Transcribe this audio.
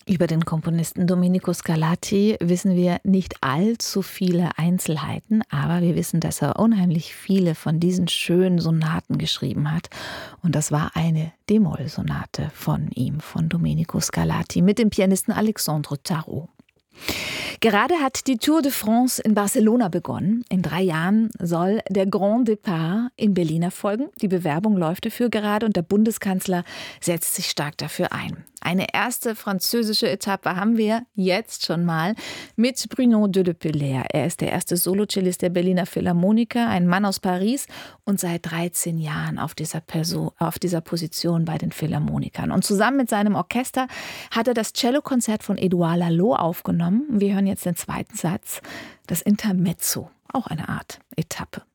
Über den Komponisten Domenico Scarlatti wissen wir nicht allzu viele Einzelheiten, aber wir wissen, dass er unheimlich viele von diesen schönen Sonaten geschrieben hat. Und das war eine D-Moll-Sonate von ihm, von Domenico Scarlatti, mit dem Pianisten Alexandre Tarot. Gerade hat die Tour de France in Barcelona begonnen. In 3 Jahren soll der Grand Départ in Berlin erfolgen. Die Bewerbung läuft dafür gerade und der Bundeskanzler setzt sich stark dafür ein. Eine erste französische Etappe haben wir jetzt schon mal mit Bruno de Lepelaere. Er ist der erste Solocellist der Berliner Philharmoniker, ein Mann aus Paris und seit 13 Jahren auf dieser Position bei den Philharmonikern. Und zusammen mit seinem Orchester hat er das Cellokonzert von Édouard Laloux aufgenommen. Wir hören jetzt den zweiten Satz, das Intermezzo, auch eine Art Etappe.